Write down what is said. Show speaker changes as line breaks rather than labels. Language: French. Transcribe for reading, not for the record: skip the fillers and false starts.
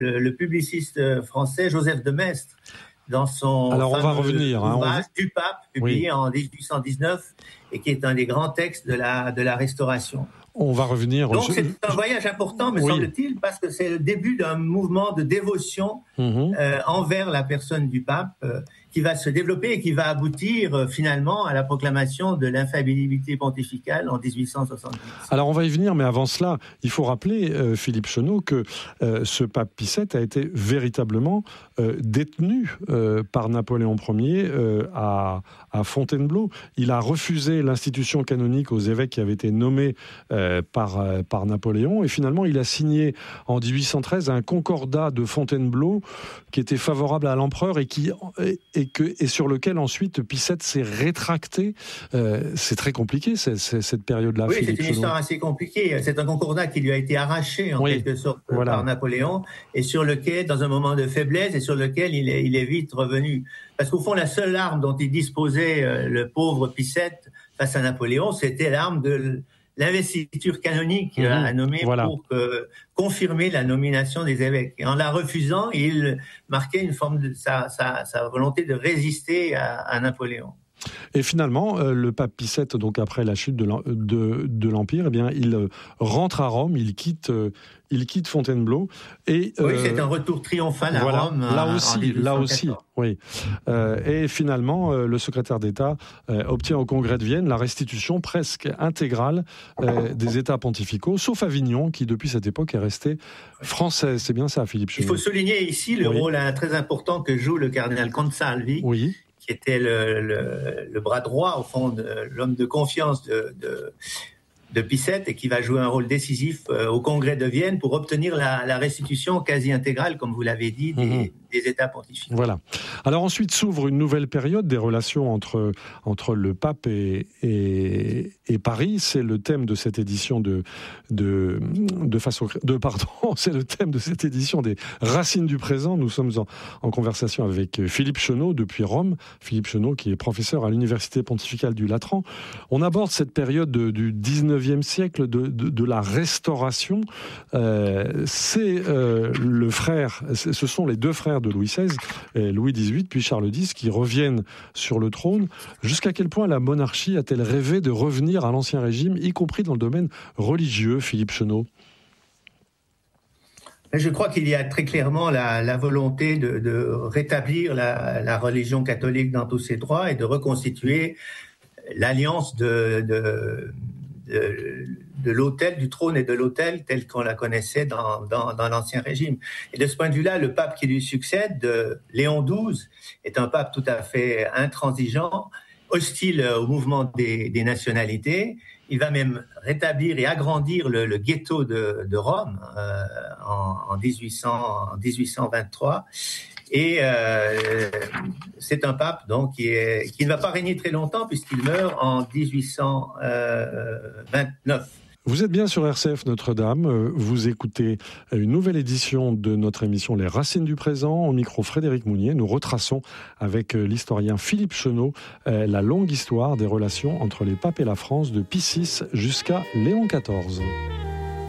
le publiciste français Joseph de Maistre, dans son ouvrage du pape, publié en 1819, et qui est un des grands textes de la Restauration.
On va revenir.
Donc c'est un voyage important, me semble-t-il, parce que c'est le début d'un mouvement de dévotion envers la personne du pape, qui va se développer et qui va aboutir finalement à la proclamation de l'infaillibilité pontificale en 1870.
Alors on va y venir, mais avant cela, il faut rappeler, Philippe Chenot, que ce pape Pie VII a été véritablement détenu par Napoléon Ier à Fontainebleau. Il a refusé l'institution canonique aux évêques qui avaient été nommés par Napoléon, et finalement il a signé en 1813 un concordat de Fontainebleau qui était favorable à l'empereur et sur lequel ensuite Pie VII s'est rétracté. C'est très compliqué cette période-là.
Oui, c'est une histoire assez compliquée. C'est un concordat qui lui a été arraché en quelque sorte par Napoléon, et sur lequel, dans un moment de faiblesse, et sur lequel il est vite revenu. Parce qu'au fond, la seule arme dont il disposait, le pauvre Pie VII, face à Napoléon, c'était l'arme de l'investiture canonique à nommer pour confirmer la nomination des évêques. Et en la refusant, il marquait une forme de sa volonté de résister à Napoléon.
Et finalement, le pape Pie VII, donc après la chute de l'Empire, eh bien, il rentre à Rome, il quitte Fontainebleau. Et,
oui, c'est un retour triomphal à Rome.
Là aussi, oui. Et finalement, le secrétaire d'État obtient au Congrès de Vienne la restitution presque intégrale des États pontificaux, sauf Avignon, qui depuis cette époque est restée française. C'est bien ça, Philippe Chenot.
Il faut souligner ici le rôle très important que joue le cardinal Consalvi, qui était le bras droit, au fond, de l'homme de confiance de Pie VII, et qui va jouer un rôle décisif au Congrès de Vienne pour obtenir la restitution quasi intégrale, comme vous l'avez dit, des États pontificaux.
Voilà. Alors ensuite s'ouvre une nouvelle période des relations entre le pape et Paris. C'est le thème de cette édition c'est le thème de cette édition des Racines du présent. Nous sommes en conversation avec Philippe Chenot depuis Rome. Philippe Chenot, qui est professeur à l'Université pontificale du Latran. On aborde cette période du 19e siècle, de la Restauration. Ce sont les deux frères de Louis XVI, Louis XVIII puis Charles X, qui reviennent sur le trône. Jusqu'à quel point la monarchie a-t-elle rêvé de revenir à l'Ancien Régime, y compris dans le domaine religieux, Philippe Chenot ?
Je crois qu'il y a très clairement la volonté de rétablir la religion catholique dans tous ses droits et de reconstituer l'alliance de l'autel, du trône et de l'autel tel qu'on la connaissait dans l'Ancien Régime. Et de ce point de vue-là, le pape qui lui succède, Léon XII, est un pape tout à fait intransigeant, hostile au mouvement des nationalités. Il va même rétablir et agrandir le ghetto de Rome en 1823. Et c'est un pape donc qui ne va pas régner très longtemps, puisqu'il meurt en 1829.
Vous êtes bien sur RCF Notre-Dame, vous écoutez une nouvelle édition de notre émission Les Racines du présent. Au micro Frédéric Mounier, nous retraçons avec l'historien Philippe Chenot la longue histoire des relations entre les papes et la France de Pie VI jusqu'à Léon XIV.